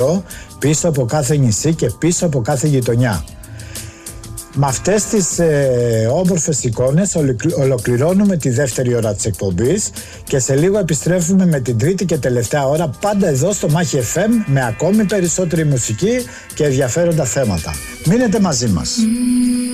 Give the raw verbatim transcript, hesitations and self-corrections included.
πίσω από κάθε νησί και πίσω από κάθε γειτονιά. Με αυτές τις ε, όμορφες εικόνες ολοκληρώνουμε τη δεύτερη ώρα της εκπομπής και σε λίγο επιστρέφουμε με την τρίτη και τελευταία ώρα, πάντα εδώ στο Μάχη εφ εμ, με ακόμη περισσότερη μουσική και ενδιαφέροντα θέματα. Μείνετε μαζί μας.